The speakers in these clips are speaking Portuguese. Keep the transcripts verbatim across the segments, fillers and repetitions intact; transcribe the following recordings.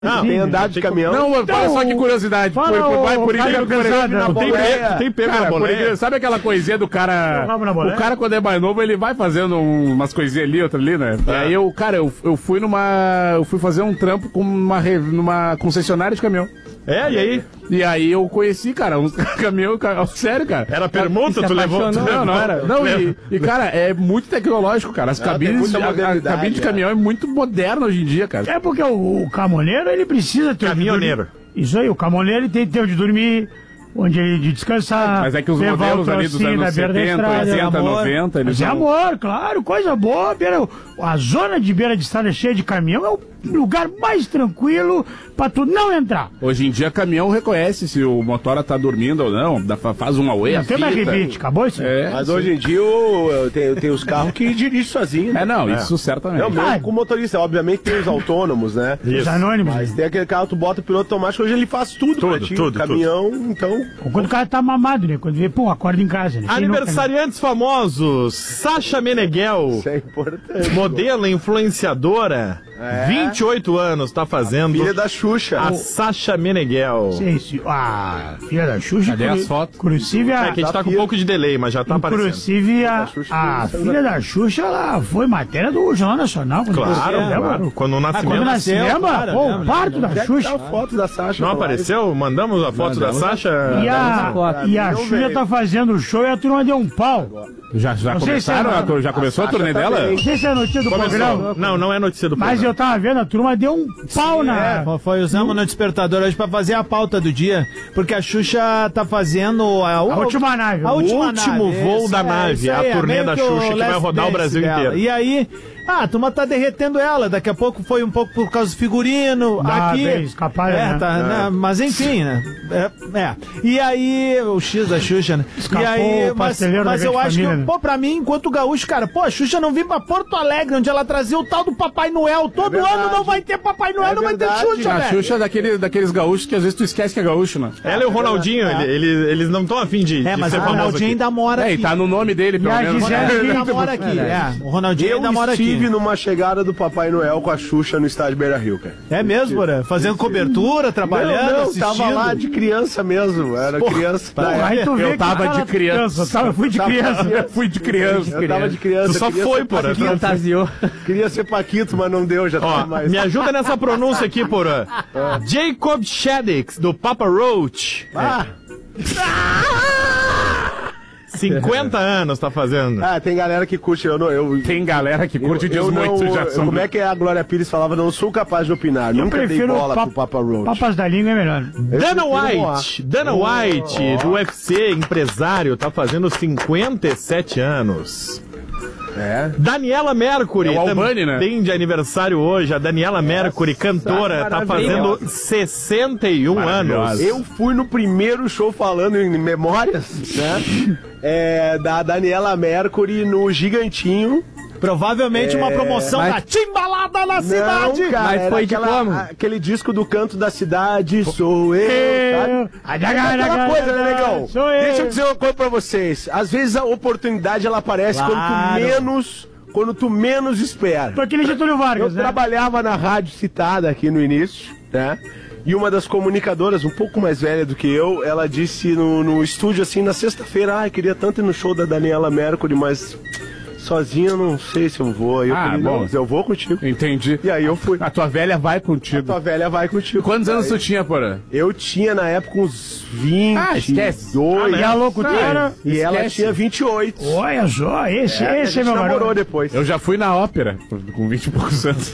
Não, tem andado de caminhão. Não, olha Então, só que curiosidade. fala, Por, por, ô, por, por cara, incrível que pesada, pareça, não, tu tem boleia. pego, tem pego Cara, na por boleia. incrível- Sabe aquela coisinha do cara... Vamos na boleia? O cara, quando é mais novo, ele vai fazendo um- umas coisinhas ali, outra ali, né? E aí eu, cara, eu, eu fui numa... Eu fui fazer um trampo com uma, re- numa concessionária de caminhão. É, e aí? E aí eu conheci, cara, uns caminhão... ca- Sério, cara. Era permuta, tu levou? tu Não, levou? não era. Não, e, e, cara, é muito tecnológico, cara. As Ah, tem cabines, muita a, a modernidade, cabine de é. caminhão é muito moderna hoje em dia, cara. É porque o, o caminhoneiro, ele precisa ter... Caminhoneiro. Isso aí, o caminhoneiro, ele tem tempo de dormir, onde ele de descansar. Mas é que os levar modelos o ali dos trocinho anos da beira da setenta, estrada, oitenta, amor. noventa, eles Mas é são... amor, claro, coisa boa. Beira, a zona de beira de estrada cheia de caminhão é o lugar mais tranquilo pra tu não entrar. Hoje em dia, caminhão reconhece se o motora tá dormindo ou não, dá- faz um away, Não tem mais apita. rebite, acabou isso? É, Mas hoje em dia o- tem, tem os carros que dirigem sozinho. é, né? não, isso certamente. Não, mesmo Ah, com o motorista. Obviamente tem os autônomos, né? Os anônimos. Mas tem aquele carro, tu bota o piloto automático, hoje ele faz tudo, Tudo, pra ti. tudo, Caminhão, então... Ou quando o cara tá mamado, né? Quando vê, pô, acorda em casa, né? Quem nunca, né? Aniversariantes famosos. Sasha Meneghel, Isso é importante. modelo influenciadora. É. vinte e oito anos tá fazendo. Filha da Xuxa. A Sasha Meneghel. Sei, se- a filha da Xuxa. Cadê cru- as fotos? Inclusive a... É que a gente tá com um pouco de delay, mas já tá aparecendo. Inclusive a, Xuxa a saiu filha da- da Xuxa, ela foi matéria do Jornal Nacional. Quando Claro, nasceu, lembra? claro. Quando o Ah, nascimento. quando nasceu, lembra? claro, Pô, lembro, o parto da Onde é que Xuxa. tá a foto da Sasha? Não pra lá? apareceu? Mandamos a foto da Sasha? E a, foto. e a Não Xuxa veio. tá fazendo o show e a turma deu um pau. Já, já Não sei se começaram? é- a tur- já começou a, Sasha turnê tá dela? bem. Não sei se é a notícia do programa, Começou. Não, não é notícia do mas programa. eu tava vendo, a turma deu um pau na... É, foi- foi usamos no despertador hoje pra fazer a pauta do dia, porque a Xuxa tá fazendo a, A última nave. a última O último nave, voo isso da é, nave, isso a aí, é turnê meio da que o Xuxa que vai last rodar o dance Brasil dela. inteiro. E aí, ah, a turma tá derretendo ela, daqui a pouco foi um pouco por causa do figurino, Dá aqui... bem escapada, é, né? tá, né, mas enfim, né, é, é. E aí, o X da Xuxa, né, Escapou e aí, o mas, pasteleiro mas da eu grande acho família, que, né? pô, pra mim, enquanto gaúcho, cara, pô, a Xuxa não vim pra Porto Alegre, onde ela trazia o tal do Papai Noel, todo verdade. ano não vai ter Papai Noel, É não vai ter verdade. Xuxa, A velho. Xuxa é daquele, daqueles gaúchos que às vezes tu esquece que é gaúcho, né? Ela e o Ronaldinho, ele- eles, eles não estão afim de, É, de mas ser o famoso Ronaldinho aqui. ainda mora É, e aqui. tá no nome dele, pelo E a menos. O Gisele- Ronaldinho ainda Muito mora aqui, é. O Ronaldinho Eu ainda mora estive aqui. numa chegada do Papai Noel com a Xuxa no estádio Beira-Rio, cara. É mesmo, Bora? Fazendo cobertura, trabalhando, não, não, assistindo. tava lá de criança mesmo. Era criança. Pô, da época. aí tu vê Eu que tava o cara de criança. Eu tava, eu fui de criança. Eu fui de criança. Eu tava de criança. Tu só queria foi, ser porra. Paquito. Fantasiou. Queria ser Paquito, mas não deu, já Ó, tá mais. me ajuda nessa pronúncia aqui, porra. Jacob Shaddix, do Papa Roach. Ah, cinquenta anos tá fazendo. ah, tem galera que curte. Eu não. Eu, Tem galera que curte e diz eu muito, não, já são... Como é que a Glória Pires falava? Não sou capaz de opinar. Eu Nunca dei prefiro bola pap- pro Papa Roach. Papas da língua é melhor. Dana prefiro White, Dana White, do U F C, empresário, tá fazendo cinquenta e sete anos. É. Daniela Mercury, É o Albani, né? também de aniversário hoje. A Daniela Mercury, cantora, tá fazendo sessenta e um anos. Eu fui no primeiro show falando em memórias, né? É, da Daniela Mercury no Gigantinho. Provavelmente uma promoção mas- da Timbalada na cidade. Não, cara, Mas era foi de aquela- como? aquele disco do Canto da Cidade, sou eu, Eu. sabe? É aquela coisa, né, negão? Sou eu. Deixa eu dizer uma coisa pra vocês. Às vezes a oportunidade, ela aparece quando tu Claro. menos... Quando tu menos espera. Foi aquele Getúlio Eu Vargas, né? trabalhava na rádio citada aqui no início, né? E uma das comunicadoras, um pouco mais velha do que eu, ela disse no, no estúdio assim, na sexta-feira, ah, eu queria tanto ir no show da Daniela Mercury, mas sozinho eu não sei se eu vou. Aí eu Ah, falei, bom. não, eu vou contigo. Entendi. E aí eu fui. A tua velha vai A contigo. tua velha vai contigo. Quantos anos Aí tu tinha, porra? Eu tinha na época uns vinte, Ah, esquece. dois, E a locutora... e ela esquece. tinha vinte e oito. Olha só, esse, É, a esse gente é meu namorou garoto. depois. Eu já fui na ópera, com vinte e poucos anos.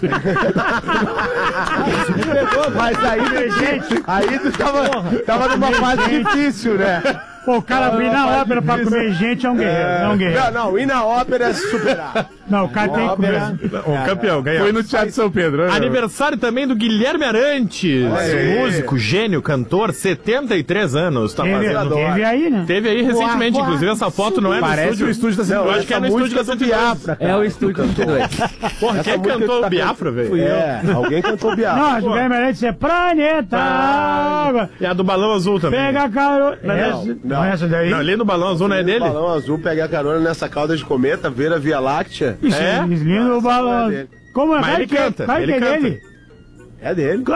Mas aí, gente, aí tu tava, tava numa fase difícil, né? Pô, o cara abrir na ópera pra comer gente é um guerreiro, é um guerreiro. Não, não, ir na ópera é se superar. Não, o cara tem que comer. O campeão, ganhou. Foi no Teatro São Pedro. né? Aniversário também do Guilherme Arantes, aí. músico, gênio, cantor, setenta e três anos, tá Teve, fazendo. teve aí, né? Teve aí recentemente, inclusive essa foto não é no Parece estúdio. o estúdio da Não, Eu acho que é no essa estúdio da música cento e dois. Biafra, É o estúdio cento e dois. Porra, Essa quem música cantou que tá o Biafra, velho? É, alguém cantou Biafra. Não, do Guilherme Arantes é Planeta Água. E a do Balão Azul também. Pega a carona. Não, Essa- Não, essa daí. Não, ali no Balão Azul não é dele? Balão azul, pegar carona nessa cauda de cometa, ver a Via Láctea. Isso, É? lindo o balão. é dele. Como é? Mas Claro ele que é- canta, claro ele que é canta. dele. É dele.